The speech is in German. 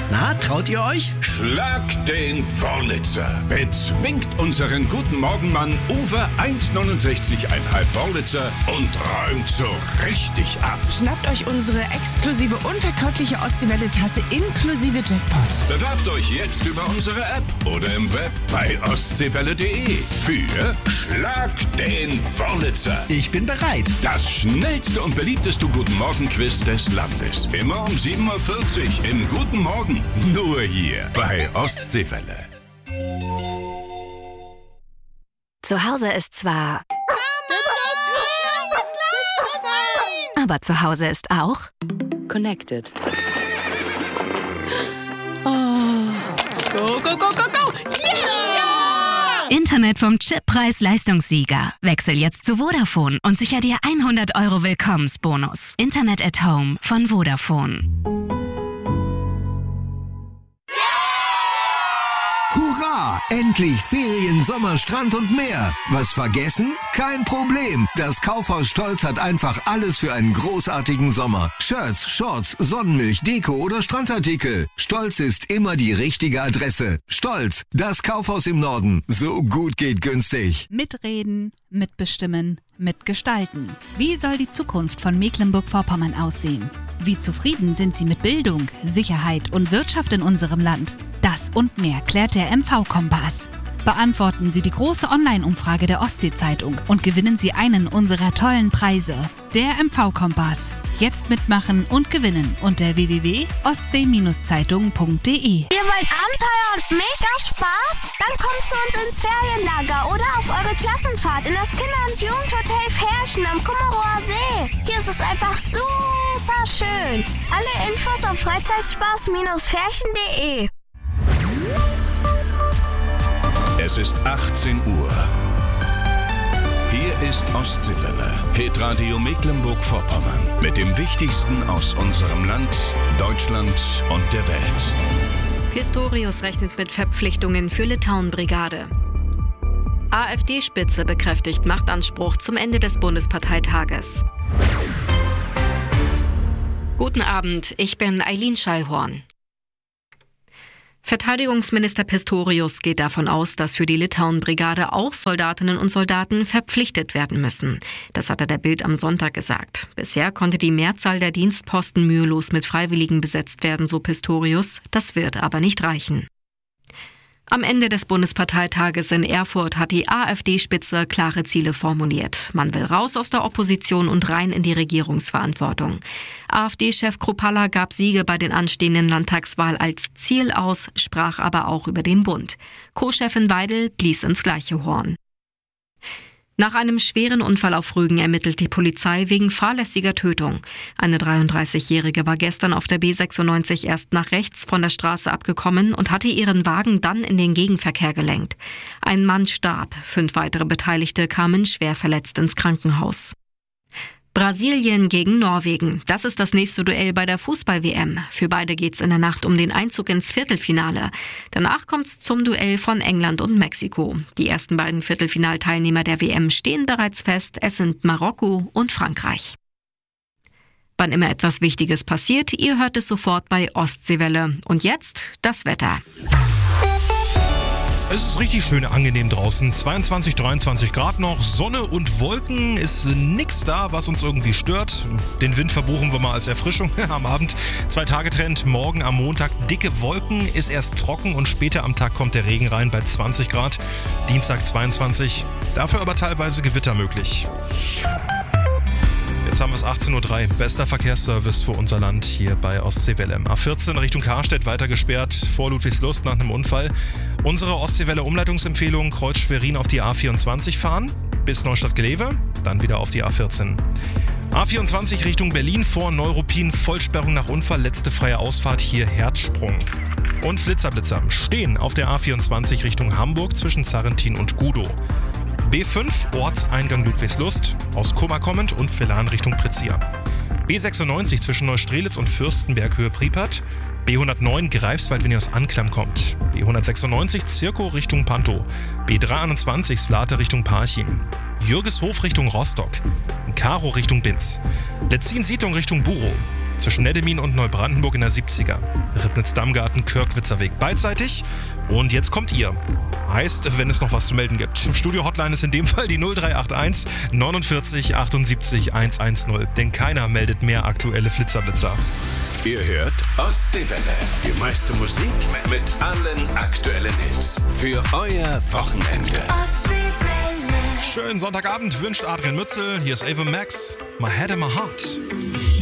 Na, traut ihr euch? Schlag den Wörlitzer. Bezwingt unseren guten Morgenmann Uwe 1,69,5 Wörlitzer und räumt so richtig ab. Schnappt euch unsere exklusive unverkäufliche Ostseewelle-Tasse inklusive Jackpot. Bewerbt euch jetzt über unsere App oder im Web bei ostseewelle.de für Schlag den Wörlitzer. Ich bin bereit. Das schnellste und beliebteste Guten Morgen-Quiz des Landes. Immer um 7:40 Uhr im Guten Morgen. Nur hier bei Ostseewelle. Zu Hause ist zwar... Aber zu Hause ist auch... Connected. Go, go, go, go, go! Yeah! Internet vom Chip Preis-Leistungssieger. Wechsel jetzt zu Vodafone und sicher dir 100 € Willkommensbonus. Internet at Home von Vodafone. Hurra! Endlich Ferien, Sommer, Strand und mehr. Was vergessen? Kein Problem. Das Kaufhaus Stolz hat einfach alles für einen großartigen Sommer. Shirts, Shorts, Sonnenmilch, Deko oder Strandartikel. Stolz ist immer die richtige Adresse. Stolz, das Kaufhaus im Norden. So gut geht günstig. Mitreden, mitbestimmen, mitgestalten. Wie soll die Zukunft von Mecklenburg-Vorpommern aussehen? Wie zufrieden sind Sie mit Bildung, Sicherheit und Wirtschaft in unserem Land? Das und mehr klärt der MV-Kompass. Beantworten Sie die große Online-Umfrage der Ostsee-Zeitung und gewinnen Sie einen unserer tollen Preise. Der MV-Kompass. Jetzt mitmachen und gewinnen unter www.ostsee-zeitung.de. Ihr wollt Abenteuer und mega Spaß? Dann kommt zu uns ins Ferienlager oder auf eure Klassenfahrt in das Kinder- und Jugendhotel Ferchen am Kummerower See. Hier ist es einfach super schön. Alle Infos auf freizeitspaß-ferchen.de. Es ist 18 Uhr. Hier ist Ostseewelle, Hitradio Mecklenburg-Vorpommern. Mit dem Wichtigsten aus unserem Land, Deutschland und der Welt. Pistorius rechnet mit Verpflichtungen für Litauen-Brigade. AfD-Spitze bekräftigt Machtanspruch zum Ende des Bundesparteitages. Guten Abend, ich bin Eileen Schallhorn. Verteidigungsminister Pistorius geht davon aus, dass für die Litauen-Brigade auch Soldatinnen und Soldaten verpflichtet werden müssen. Das hat er der Bild am Sonntag gesagt. Bisher konnte die Mehrzahl der Dienstposten mühelos mit Freiwilligen besetzt werden, so Pistorius. Das wird aber nicht reichen. Am Ende des Bundesparteitages in Erfurt hat die AfD-Spitze klare Ziele formuliert. Man will raus aus der Opposition und rein in die Regierungsverantwortung. AfD-Chef Kruppalla gab Siege bei den anstehenden Landtagswahl als Ziel aus, sprach aber auch über den Bund. Co-Chefin Weidel blies ins gleiche Horn. Nach einem schweren Unfall auf Rügen ermittelt die Polizei wegen fahrlässiger Tötung. Eine 33-Jährige war gestern auf der B96 erst nach rechts von der Straße abgekommen und hatte ihren Wagen dann in den Gegenverkehr gelenkt. Ein Mann starb, 5 weitere Beteiligte kamen schwer verletzt ins Krankenhaus. Brasilien gegen Norwegen. Das ist das nächste Duell bei der Fußball-WM. Für beide geht's in der Nacht um den Einzug ins Viertelfinale. Danach kommt's zum Duell von England und Mexiko. Die ersten beiden Viertelfinalteilnehmer der WM stehen bereits fest. Es sind Marokko und Frankreich. Wann immer etwas Wichtiges passiert, ihr hört es sofort bei Ostseewelle. Und jetzt das Wetter. Es ist richtig schön angenehm draußen. 22, 23 Grad noch, Sonne und Wolken. Ist nichts da, was uns irgendwie stört. Den Wind verbuchen wir mal als Erfrischung am Abend. 2-Tage-Trend, morgen am Montag dicke Wolken, ist erst trocken und später am Tag kommt der Regen rein bei 20 Grad. Dienstag 22, dafür aber teilweise Gewitter möglich. Jetzt haben wir es 18:03 Uhr. Bester Verkehrsservice für unser Land hier bei Ostseewelle. A14 Richtung Karstedt weiter gesperrt vor Ludwigslust nach einem Unfall. Unsere Ostseewelle-Umleitungsempfehlung: Kreuz Schwerin auf die A24 fahren bis Neustadt-Glewe, dann wieder auf die A14. A24 Richtung Berlin vor Neuruppin, Vollsperrung nach Unfall, letzte freie Ausfahrt, hier Herzsprung. Und Flitzer stehen auf der A24 Richtung Hamburg zwischen Zarrentin und Gudow. B5 Ortseingang Ludwigslust, aus Kummer kommend und Villan Richtung Pritzia. B96 zwischen Neustrelitz und Fürstenberg Höhe Pripyat. B109 Greifswald, wenn ihr aus Anklam kommt. B196 Zirkow Richtung Pantow. B321 Slate Richtung Parchim. Jürgeshof Richtung Rostock. Karo Richtung Binz. Letzin Siedlung Richtung Burow. zwischen Neddemin und Neubrandenburg in der 70er. Ribnitz-Dammgarten, Körkwitzer Weg beidseitig. Und jetzt kommt ihr. Heißt, wenn es noch was zu melden gibt. Studio-Hotline ist in dem Fall die 0381 49 78 110. Denn keiner meldet mehr aktuelle Flitzerblitzer. Ihr hört Ostseewelle. Die meiste Musik mit allen aktuellen Hits. Für euer Wochenende. Schönen Sonntagabend wünscht Adrian Mützel. Hier ist Ava Max. My Head and My Heart.